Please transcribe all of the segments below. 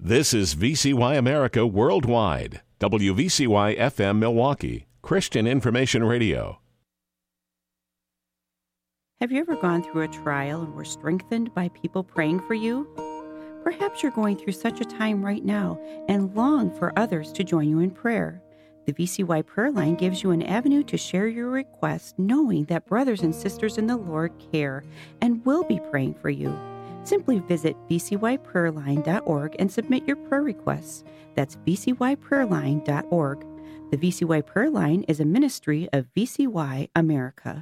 This is VCY America Worldwide, WVCY FM Milwaukee, Christian Information Radio. Have you ever gone through a trial and were strengthened by people praying for you? Perhaps you're going through such a time right now and long for others to join you in prayer. The VCY Prayer Line gives you an avenue to share your requests, knowing that brothers and sisters in the Lord care and will be praying for you. Simply visit vcyprayerline.org and submit your prayer requests. That's vcyprayerline.org. The VCY Prayer Line is a ministry of VCY America.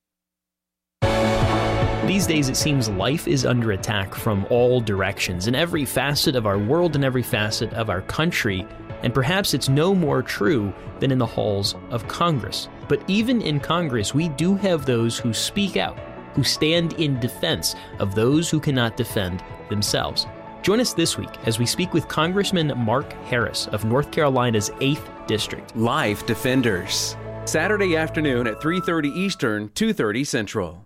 These days, it seems life is under attack from all directions, in every facet of our world and every facet of our country, and perhaps it's no more true than in the halls of Congress. But even in Congress, we do have those who speak out, who stand in defense of those who cannot defend themselves. Join us this week as we speak with Congressman Mark Harris of North Carolina's 8th District. Life Defenders, Saturday afternoon at 3:30 Eastern, 2:30 Central.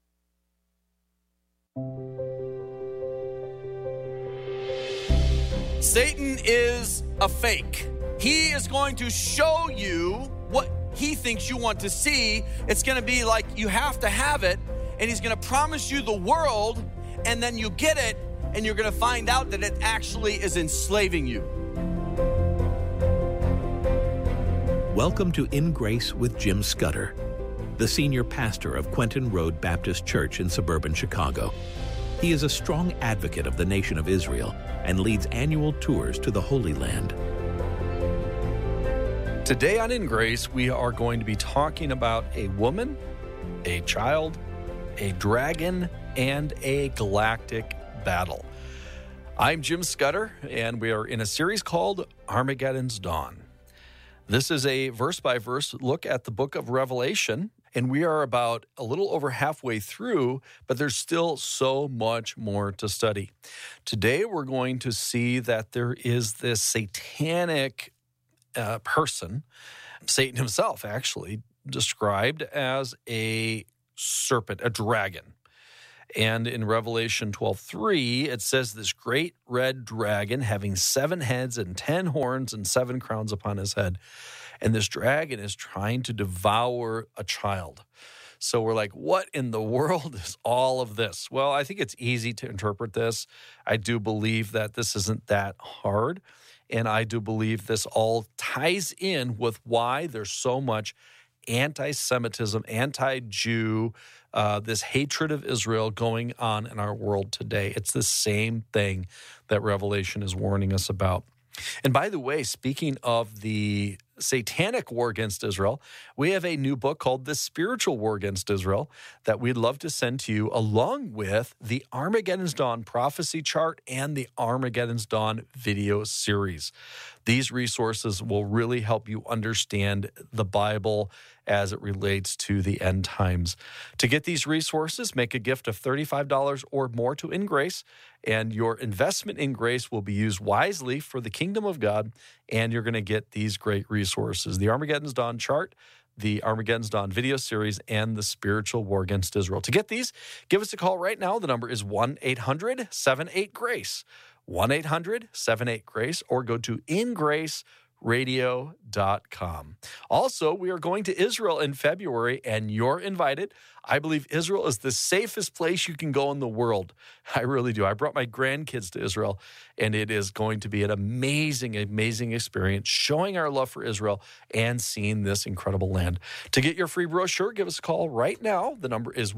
Satan is a fake. He is going to show you what he thinks you want to see. It's going to be like you have to have it, and he's going to promise you the world, and then you get it, and you're going to find out that it actually is enslaving you. Welcome to In Grace with Jim Scudder, the senior pastor of Quentin Road Baptist Church in suburban Chicago. He is a strong advocate of the nation of Israel and leads annual tours to the Holy Land. Today on In Grace, we are going to be talking about a woman, a child, a dragon, and a galactic battle. I'm Jim Scudder, and we are in a series called Armageddon's Dawn. This is a verse-by-verse look at the book of Revelation, and we are about a little over halfway through, but there's still so much more to study. Today, we're going to see that there is this satanic person, Satan himself actually, described as a serpent, a dragon. And in Revelation 12:3, it says this great red dragon having 7 heads and 10 horns and 7 crowns upon his head. And this dragon is trying to devour a child. So we're like, what in the world is all of this? Well, I think it's easy to interpret this. I do believe that this isn't that hard. And I do believe this all ties in with why there's so much anti-Semitism, anti-Jew, this hatred of Israel going on in our world today. It's the same thing that Revelation is warning us about. And by the way, speaking of the satanic war against Israel, we have a new book called The Spiritual War Against Israel that we'd love to send to you, along with the Armageddon's Dawn prophecy chart and the Armageddon's Dawn video series. These resources will really help you understand the Bible as it relates to the end times. To get these resources, make a gift of $35 or more to In Grace, and your investment in grace will be used wisely for the kingdom of God, and you're going to get these great resources: the Armageddon's Dawn chart, the Armageddon's Dawn video series, and the Spiritual War Against Israel. To get these, give us a call right now. The number is 1-800-78-GRACE, 1-800-78-GRACE, or go to ingraceradio.com. Also, we are going to Israel in February, and you're invited. I believe Israel is the safest place you can go in the world. I really do. I brought my grandkids to Israel, and it is going to be an amazing, amazing experience, showing our love for Israel and seeing this incredible land. To get your free brochure, give us a call right now. The number is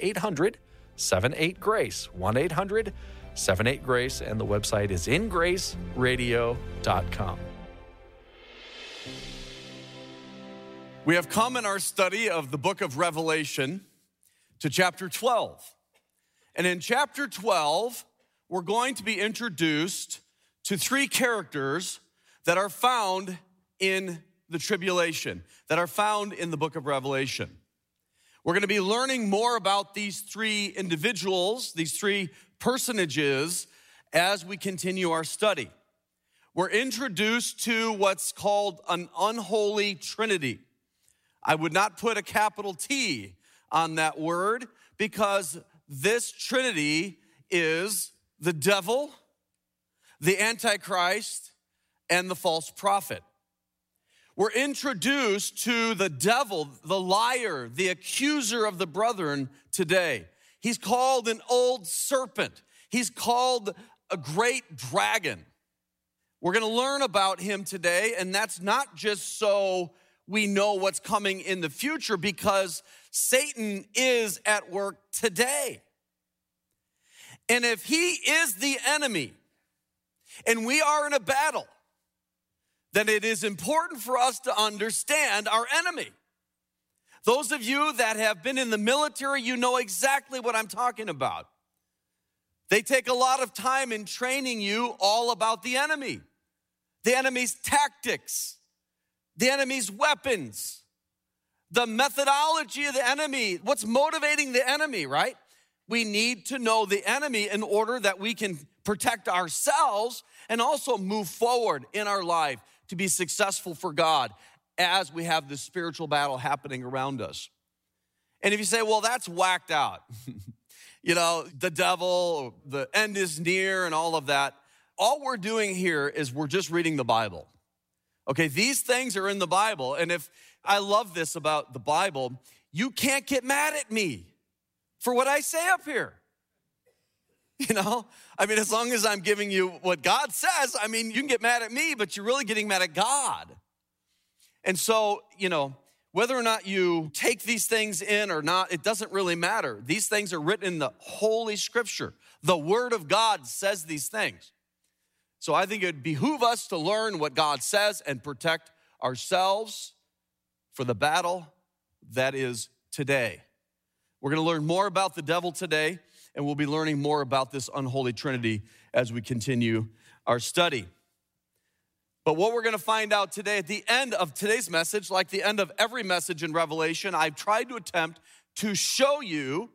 1-800-78-GRACE, 1-800-78-GRACE, and the website is ingraceradio.com. We have come in our study of the book of Revelation to chapter 12. And in chapter 12, we're going to be introduced to 3 characters that are found in the tribulation, that are found in the book of Revelation. We're going to be learning more about these 3 individuals, these 3 personages, as we continue our study. We're introduced to what's called an unholy trinity. I would not put a capital T on that word, because this trinity is the devil, the Antichrist, and the false prophet. We're introduced to the devil, the liar, the accuser of the brethren today. He's called an old serpent. He's called a great dragon. We're going to learn about him today, and that's not just so we know what's coming in the future, because Satan is at work today. And if he is the enemy, and we are in a battle, then it is important for us to understand our enemy. Those of you that have been in the military, you know exactly what I'm talking about. They take a lot of time in training you all about the enemy's tactics, the enemy's weapons, the methodology of the enemy, what's motivating the enemy, right? We need to know the enemy in order that we can protect ourselves and also move forward in our life to be successful for God as we have this spiritual battle happening around us. And if you say, well, that's whacked out, the devil, the end is near and all of that, all we're doing here is we're just reading the Bible. Okay, these things are in the Bible. And if I love this about the Bible, you can't get mad at me for what I say up here. As long as I'm giving you what God says, you can get mad at me, but you're really getting mad at God. And so, whether or not you take these things in or not, it doesn't really matter. These things are written in the Holy Scripture. The Word of God says these things. So I think it would behoove us to learn what God says and protect ourselves for the battle that is today. We're going to learn more about the devil today, and we'll be learning more about this unholy trinity as we continue our study. But what we're going to find out today at the end of today's message, like the end of every message in Revelation, I've tried to attempt to show you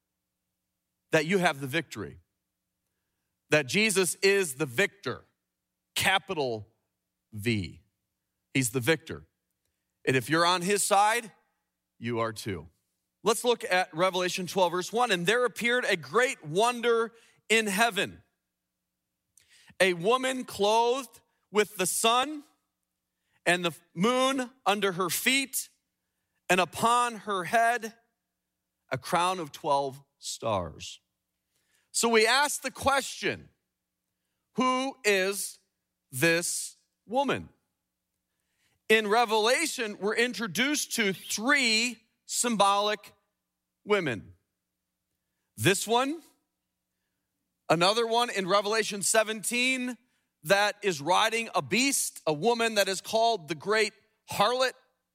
that you have the victory. That Jesus is the victor, capital V. He's the victor. And if you're on his side, you are too. Let's look at Revelation 12, verse 1. And there appeared a great wonder in heaven. A woman clothed with the sun and the moon under her feet, and upon her head a crown of 12 stars. So we ask the question, who is this woman? In Revelation, we're introduced to 3 symbolic women. This one, another one in Revelation 17 that is riding a beast, a woman that is called the great harlot.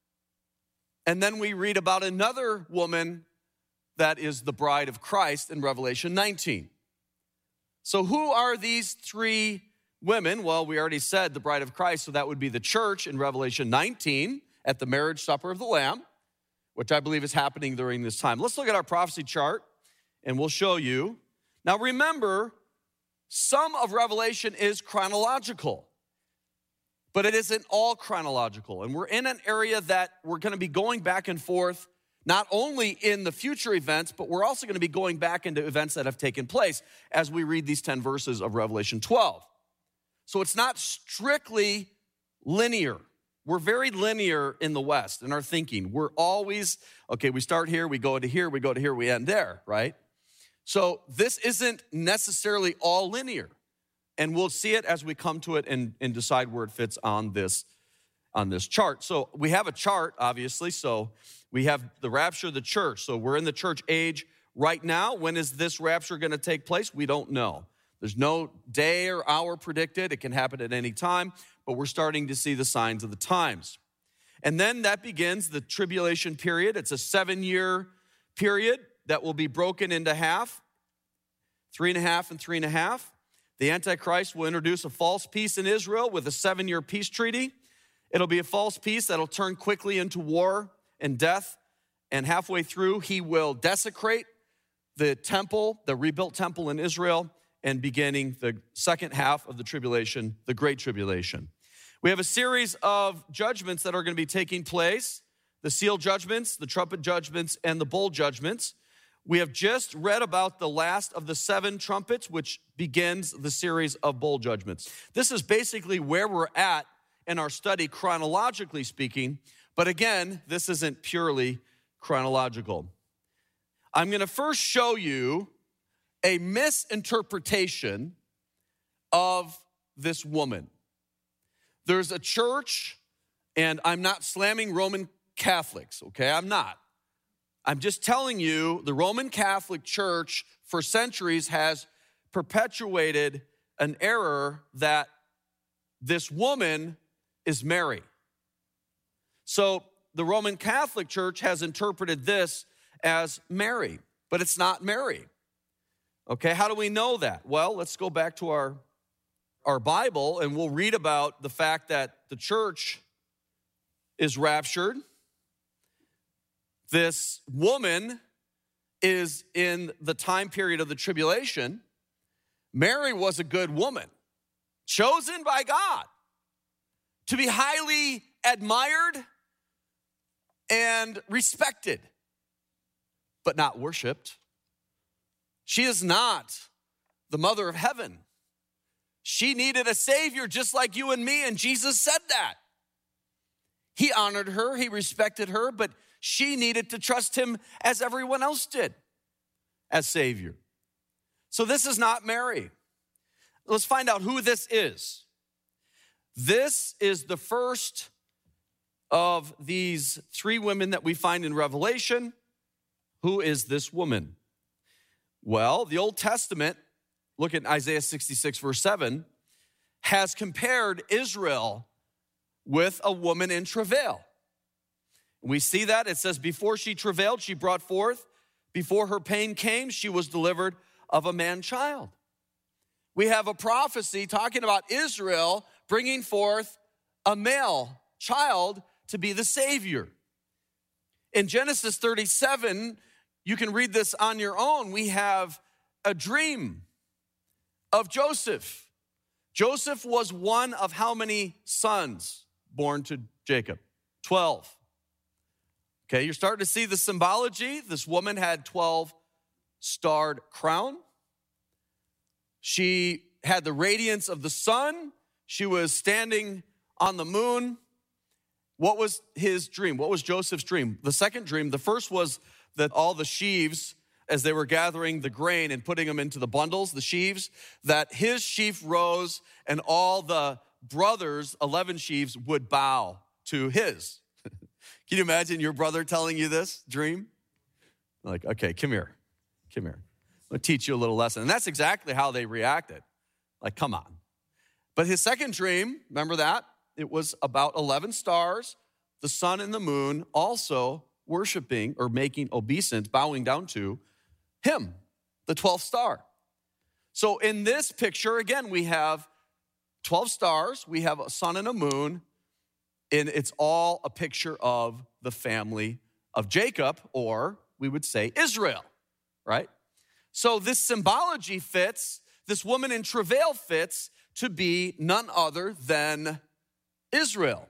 And then we read about another woman that is the bride of Christ in Revelation 19. So who are these 3 women? Well, we already said the bride of Christ, so that would be the church in Revelation 19 at the marriage supper of the Lamb, which I believe is happening during this time. Let's look at our prophecy chart, and we'll show you. Now remember, some of Revelation is chronological, but it isn't all chronological. And we're in an area that we're going to be going back and forth, not only in the future events, but we're also going to be going back into events that have taken place as we read these 10 verses of Revelation 12. So it's not strictly linear. We're very linear in the West in our thinking. We're always, okay, we start here, we go to here, we go to here, we end there, right? So this isn't necessarily all linear. And we'll see it as we come to it and decide where it fits on this chart. So we have a chart, obviously. So we have the rapture of the church. So we're in the church age right now. When is this rapture going to take place? We don't know. There's no day or hour predicted. It can happen at any time, but we're starting to see the signs of the times. And then that begins the tribulation period. It's a 7-year period that will be broken into half, 3.5 and 3.5. The Antichrist will introduce a false peace in Israel with a 7-year peace treaty. It'll be a false peace that'll turn quickly into war and death. And halfway through, he will desecrate the temple, the rebuilt temple in Israel, and beginning the second half of the tribulation, the Great Tribulation. We have a series of judgments that are going to be taking place, the seal judgments, the trumpet judgments, and the bowl judgments. We have just read about the last of the 7 trumpets, which begins the series of bowl judgments. This is basically where we're at in our study, chronologically speaking. But again, this isn't purely chronological. I'm going to first show you a misinterpretation of this woman. There's a church, and I'm not slamming Roman Catholics, okay? I'm not. I'm just telling you the Roman Catholic Church for centuries has perpetuated an error that this woman is Mary. So the Roman Catholic Church has interpreted this as Mary, but it's not Mary. Okay, how do we know that? Well, let's go back to our Bible, and we'll read about the fact that the church is raptured. This woman is in the time period of the tribulation. Mary was a good woman, chosen by God to be highly admired and respected, but not worshiped. She is not the mother of heaven. She needed a Savior just like you and me, and Jesus said that. He honored her, he respected her, but she needed to trust him as everyone else did as Savior. So this is not Mary. Let's find out who this is. This is the first of these 3 women that we find in Revelation. Who is this woman? Well, the Old Testament, look at Isaiah 66, verse 7, has compared Israel with a woman in travail. We see that. It says, before she travailed, she brought forth. Before her pain came, she was delivered of a man-child. We have a prophecy talking about Israel bringing forth a male child to be the Savior. In Genesis 37, you can read this on your own. We have a dream of Joseph. Joseph was one of how many sons born to Jacob? 12. Okay, you're starting to see the symbology. This woman had 12 starred crown. She had the radiance of the sun. She was standing on the moon. What was his dream? What was Joseph's dream? The second dream, the first was that all the sheaves, as they were gathering the grain and putting them into the bundles, the sheaves, that his sheaf rose and all the brothers, 11 sheaves, would bow to his. Can you imagine your brother telling you this dream? Like, okay, come here. I'm going to teach you a little lesson. And that's exactly how they reacted. Like, come on. But his second dream, remember that? It was about 11 stars, the sun and the moon also worshiping or making obeisance, bowing down to him, the 12th star. So in this picture, again, we have 12 stars, we have a sun and a moon, and it's all a picture of the family of Jacob, or we would say Israel, right? So this symbology fits, this woman in travail fits to be none other than Israel.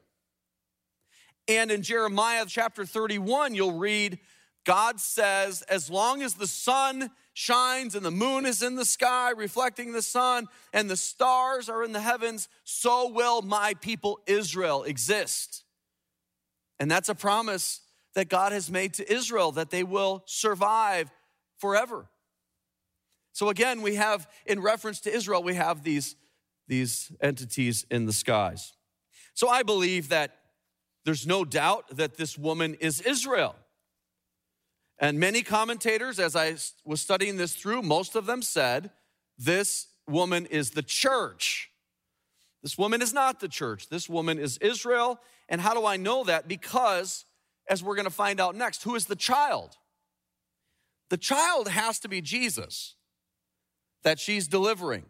And in Jeremiah chapter 31, you'll read, God says, as long as the sun shines and the moon is in the sky reflecting the sun and the stars are in the heavens, so will my people Israel exist. And that's a promise that God has made to Israel, that they will survive forever. So again, we have, in reference to Israel, we have these entities in the skies. So I believe that there's no doubt that this woman is Israel. And many commentators, as I was studying this through, most of them said, this woman is the church. This woman is not the church. This woman is Israel. And how do I know that? Because, as we're going to find out next, who is the child? The child has to be Jesus that she's delivering.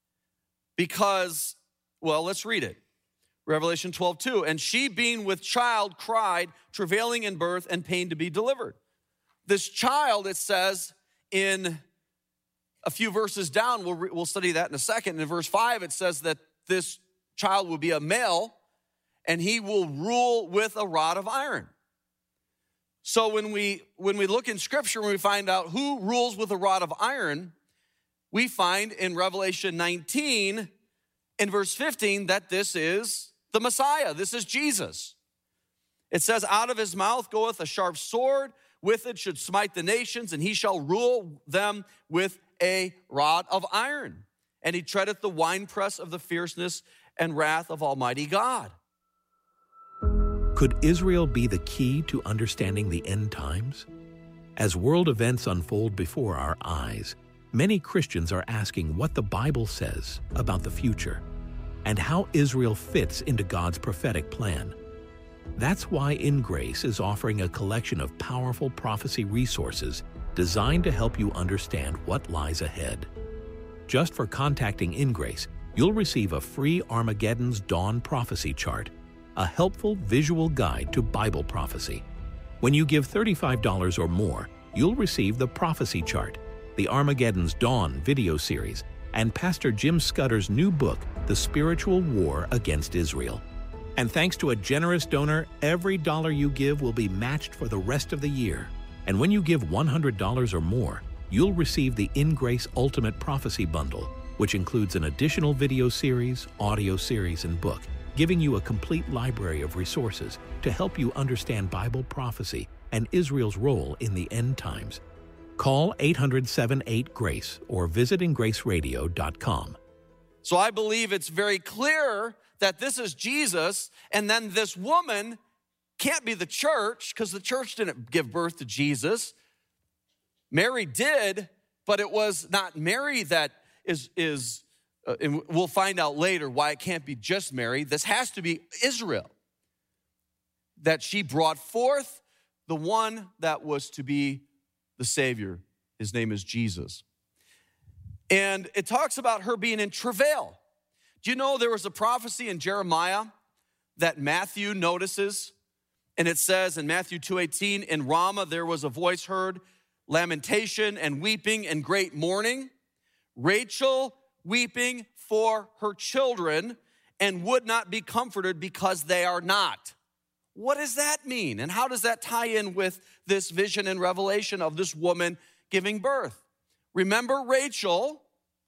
Because, well, let's read it. Revelation 12:2, and she being with child cried, travailing in birth and pain to be delivered. This child, it says in a few verses down, we'll study that in a second. In verse 5, it says that this child will be a male and he will rule with a rod of iron. So when we look in Scripture and we find out who rules with a rod of iron, we find in Revelation 19, in verse 15, that this is the Messiah. This is Jesus. It says, out of his mouth goeth a sharp sword, with it should smite the nations, and he shall rule them with a rod of iron. And he treadeth the winepress of the fierceness and wrath of Almighty God. Could Israel be the key to understanding the end times? As world events unfold before our eyes, many Christians are asking what the Bible says about the future and how Israel fits into God's prophetic plan. That's why In Grace is offering a collection of powerful prophecy resources designed to help you understand what lies ahead. Just for contacting In Grace, you'll receive a free Armageddon's Dawn prophecy chart, a helpful visual guide to Bible prophecy. When you give $35 or more, you'll receive the prophecy chart, the Armageddon's Dawn video series, and Pastor Jim Scudder's new book, The Spiritual War Against Israel. And thanks to a generous donor, every dollar you give will be matched for the rest of the year. And when you give $100 or more, you'll receive the In Grace Ultimate Prophecy Bundle, which includes an additional video series, audio series, and book, giving you a complete library of resources to help you understand Bible prophecy and Israel's role in the end times. Call 800-78-GRACE or visit ingraceradio.com. So I believe it's very clear that this is Jesus, and then this woman can't be the church because the church didn't give birth to Jesus. Mary did, but it was not Mary that is and we'll find out later why it can't be just Mary. This has to be Israel, that she brought forth the one that was to be the Savior. His name is Jesus. And it talks about her being in travail. Do you know there was a prophecy in Jeremiah that Matthew notices? And it says in Matthew 2:18, in Ramah there was a voice heard, lamentation and weeping and great mourning. Rachel weeping for her children and would not be comforted because they are not. What does that mean? And how does that tie in with this vision and revelation of this woman giving birth? Remember, Rachel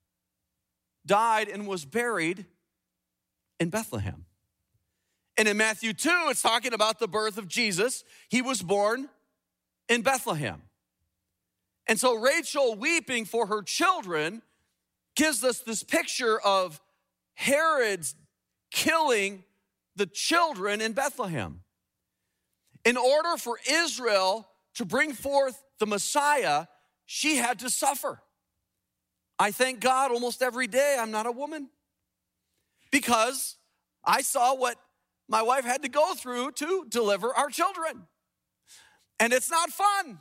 died and was buried in Bethlehem. And in Matthew 2, it's talking about the birth of Jesus. He was born in Bethlehem. And so Rachel weeping for her children gives us this picture of Herod's killing the children in Bethlehem. In order for Israel to bring forth the Messiah, she had to suffer. I thank God almost every day I'm not a woman, because I saw what my wife had to go through to deliver our children. And it's not fun.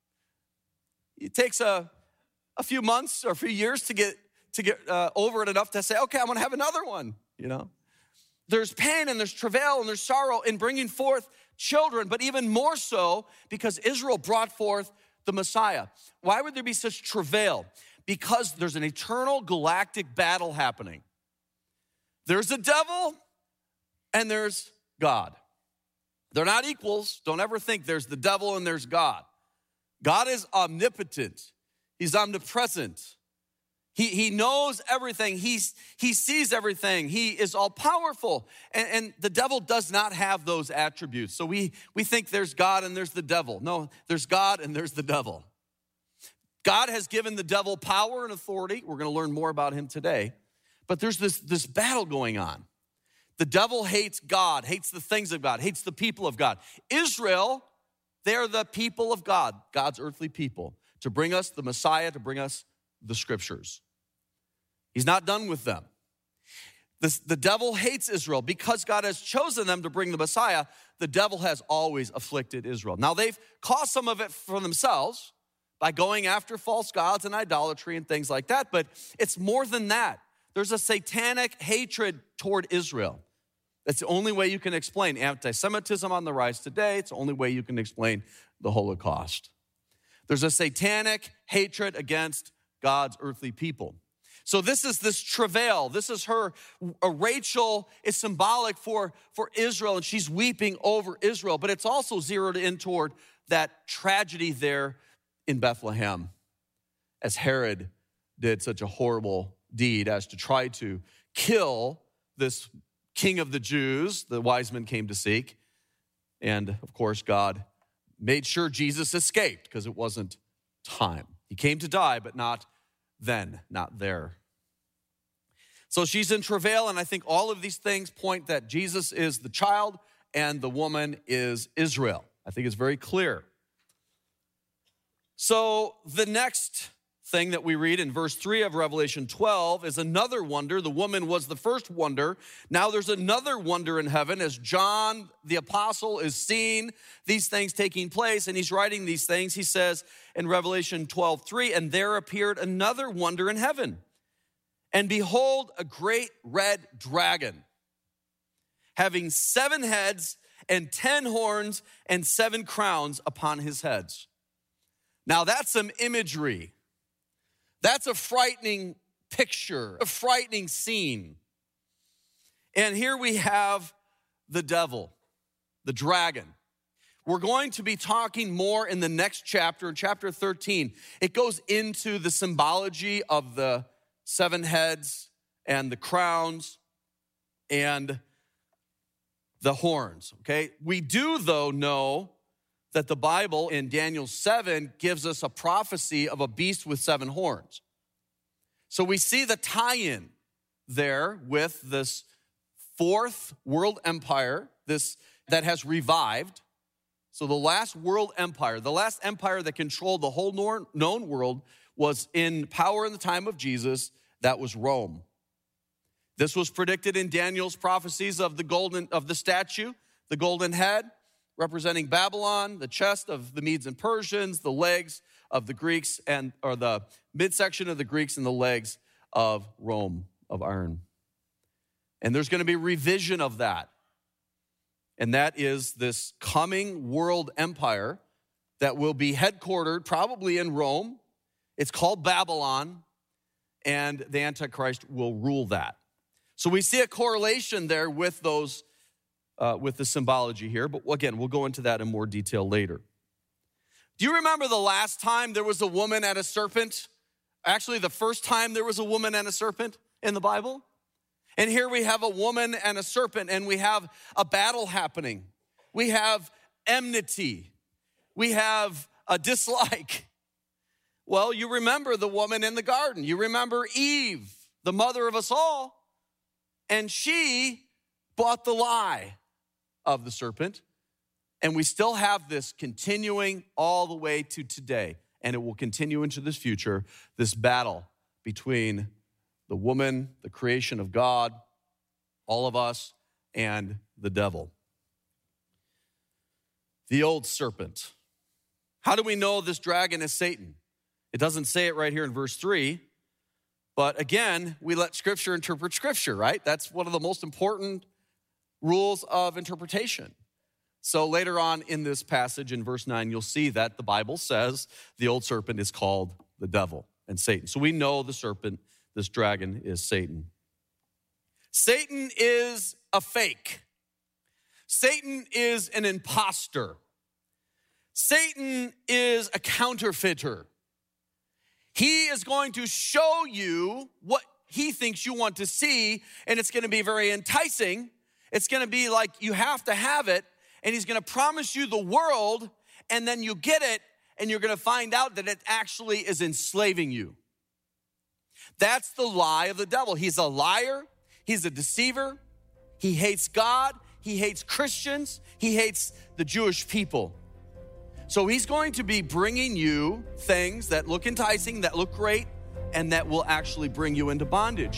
It takes a few months or a few years to get over it enough to say, okay, I'm going to have another one, you know. There's pain and there's travail and there's sorrow in bringing forth children, but even more so because Israel brought forth the Messiah. Why would there be such travail? Because there's an eternal galactic battle happening. There's the devil and there's God. They're not equals. Don't ever think there's the devil and there's God. God is omnipotent. He's omnipresent. He knows everything. He sees everything. He is all powerful. And the devil does not have those attributes. So we think there's God and there's the devil. No, there's God and there's the devil. God has given the devil power and authority. We're going to learn more about him today. But there's this battle going on. The devil hates God, hates the things of God, hates the people of God. Israel, they're the people of God, God's earthly people, to bring us the Messiah, to bring us the scriptures. He's not done with them. The devil hates Israel. Because God has chosen them to bring the Messiah, the devil has always afflicted Israel. Now, they've caused some of it for themselves by going after false gods and idolatry and things like that, but it's more than that. There's a satanic hatred toward Israel. That's the only way you can explain anti-Semitism on the rise today. It's the only way you can explain the Holocaust. There's a satanic hatred against God's earthly people. So this is this travail. This is her. Rachel is symbolic for Israel, and she's weeping over Israel, but it's also zeroed in toward that tragedy there in Bethlehem as Herod did such a horrible deed as to try to kill this king of the Jews the wise men came to seek. And of course, God made sure Jesus escaped because it wasn't time. He came to die, but not then, not there. So she's in travail, and I think all of these things point that Jesus is the child and the woman is Israel. I think it's very clear. So the next thing that we read in verse 3 of Revelation 12 is another wonder. The woman was the first wonder. Now there's another wonder in heaven as John the apostle is seeing these things taking place, and he's writing these things. He says in Revelation 12:3, and there appeared another wonder in heaven. And behold, a great red dragon, having 7 heads and 10 horns and 7 crowns upon his heads. Now that's some imagery. That's a frightening picture, a frightening scene. And here we have the devil, the dragon. We're going to be talking more in the next chapter, in chapter 13. It goes into the symbology of the 7 heads and the crowns and the horns, okay? We do, though, know that the Bible in Daniel 7 gives us a prophecy of a beast with 7 horns. So we see the tie-in there with this 4th world empire, this that has revived. So the last world empire, the last empire that controlled the whole known world was in power in the time of Jesus. That was Rome. This was predicted in Daniel's prophecies of the statue, the golden head, representing Babylon, the chest of the Medes and Persians, the legs of the Greeks, or the midsection of the Greeks and the legs of Rome of iron. And there's going to be revision of that. And that is this coming world empire that will be headquartered probably in Rome. It's called Babylon, and the Antichrist will rule that. So we see a correlation there with those with the symbology here, but again, we'll go into that in more detail later. Do you remember the last time there was a woman and a serpent? Actually, the first time there was a woman and a serpent in the Bible? And here we have a woman and a serpent, and we have a battle happening. We have enmity. We have a dislike. Well, you remember the woman in the garden. You remember Eve, the mother of us all, and she bought the lie of the serpent. And we still have this continuing all the way to today. And it will continue into this future, this battle between the woman, the creation of God, all of us, and the devil. The old serpent. How do we know this dragon is Satan? It doesn't say it right here in verse 3. But again, we let Scripture interpret Scripture, right? That's one of the most important rules of interpretation. So later on in this passage in verse 9, you'll see that the Bible says the old serpent is called the devil and Satan. So we know the serpent, this dragon, is Satan. Satan is a fake. Satan is an imposter. Satan is a counterfeiter. He is going to show you what he thinks you want to see, and it's going to be very enticing. It's going to be like you have to have it, and he's going to promise you the world, and then you get it, and you're going to find out that it actually is enslaving you. That's the lie of the devil. He's a liar. He's a deceiver. He hates God. He hates Christians. He hates the Jewish people. So he's going to be bringing you things that look enticing, that look great, and that will actually bring you into bondage.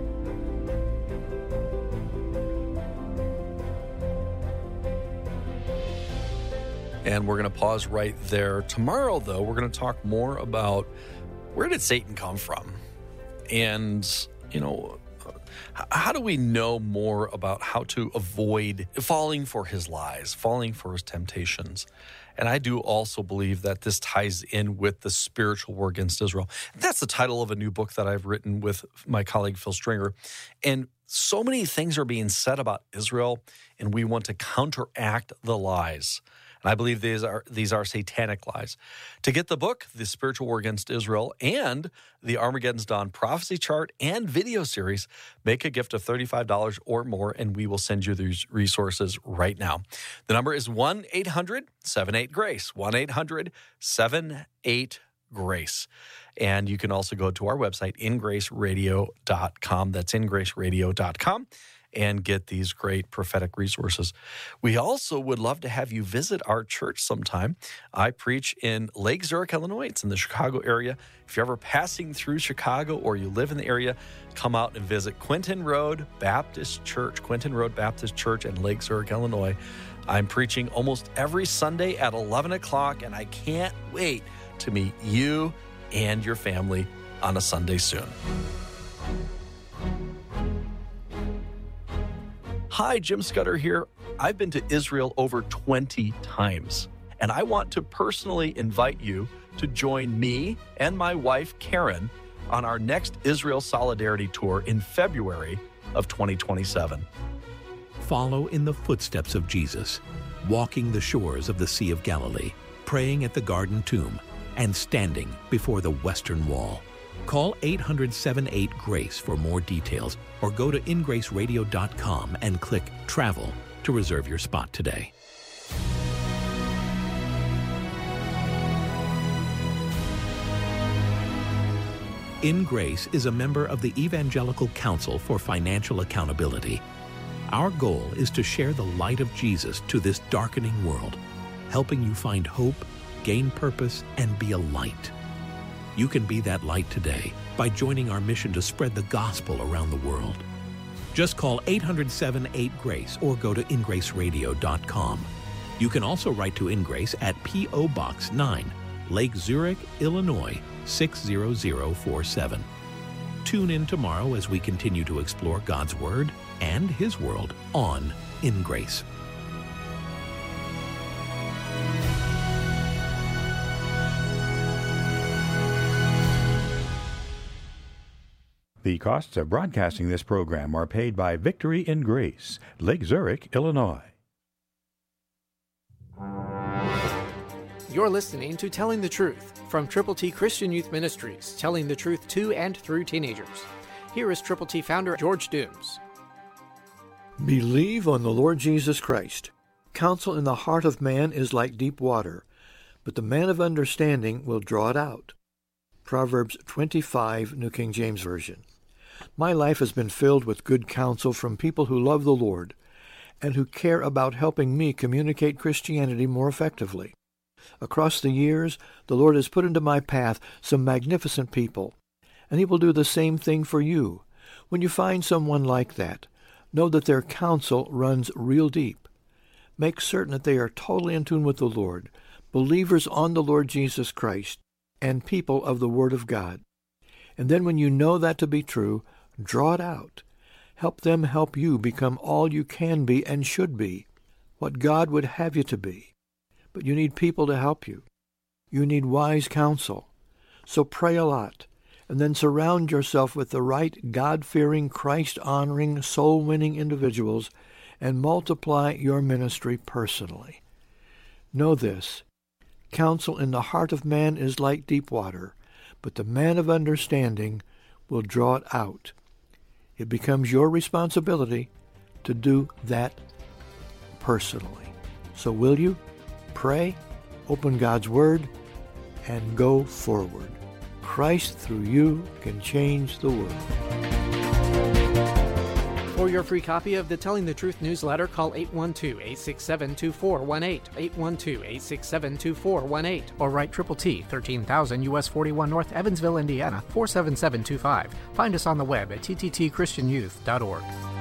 And we're going to pause right there. Tomorrow, though, we're going to talk more about where did Satan come from? And, how do we know more about how to avoid falling for his lies, falling for his temptations? And I do also believe that this ties in with the spiritual war against Israel. That's the title of a new book that I've written with my colleague Phil Stringer. And so many things are being said about Israel, and we want to counteract the lies. And I believe these are satanic lies. To get the book, The Spiritual War Against Israel, and the Armageddon's Dawn prophecy chart and video series, make a gift of $35 or more, and we will send you these resources right now. The number is 1-800-78-GRACE, 1-800-78-GRACE. And you can also go to our website, ingraceradio.com. That's ingraceradio.com. And get these great prophetic resources. We also would love to have you visit our church sometime. I preach in Lake Zurich, Illinois. It's in the Chicago area. If you're ever passing through Chicago or you live in the area, come out and visit Quinton Road Baptist Church in Lake Zurich, Illinois. I'm preaching almost every Sunday at 11 o'clock, and I can't wait to meet you and your family on a Sunday soon. Hi, Jim Scudder here. I've been to Israel over 20 times, and I want to personally invite you to join me and my wife, Karen, on our next Israel Solidarity Tour in February of 2027. Follow in the footsteps of Jesus, walking the shores of the Sea of Galilee, praying at the Garden Tomb, and standing before the Western Wall. Call 800-78-GRACE for more details, or go to ingraceradio.com and click Travel to reserve your spot today. In Grace is a member of the Evangelical Council for Financial Accountability. Our goal is to share the light of Jesus to this darkening world, helping you find hope, gain purpose, and be a light. You can be that light today by joining our mission to spread the gospel around the world. Just call 800-78-GRACE or go to ingraceradio.com. You can also write to InGrace at P.O. Box 9, Lake Zurich, Illinois, 60047. Tune in tomorrow as we continue to explore God's Word and His world on In Grace. The costs of broadcasting this program are paid by Victory in Grace, Lake Zurich, Illinois. You're listening to Telling the Truth from Triple T Christian Youth Ministries, telling the truth to and through teenagers. Here is Triple T founder George Dooms. Believe on the Lord Jesus Christ. Counsel in the heart of man is like deep water, but the man of understanding will draw it out. Proverbs 25, New King James Version. My life has been filled with good counsel from people who love the Lord and who care about helping me communicate Christianity more effectively. Across the years, the Lord has put into my path some magnificent people, and He will do the same thing for you. When you find someone like that, know that their counsel runs real deep. Make certain that they are totally in tune with the Lord, believers on the Lord Jesus Christ, and people of the Word of God. And then when you know that to be true, draw it out. Help them help you become all you can be and should be, what God would have you to be. But you need people to help you. You need wise counsel. So pray a lot, and then surround yourself with the right God-fearing, Christ-honoring, soul-winning individuals, and multiply your ministry personally. Know this. Counsel in the heart of man is like deep water, but the man of understanding will draw it out. It becomes your responsibility to do that personally. So will you? Pray, open God's Word, and go forward. Christ through you can change the world. For your free copy of the Telling the Truth newsletter, call 812-867-2418, 812-867-2418, or write Triple T, 13,000 U.S. 41 North, Evansville, Indiana, 47725. Find us on the web at tttchristianyouth.org.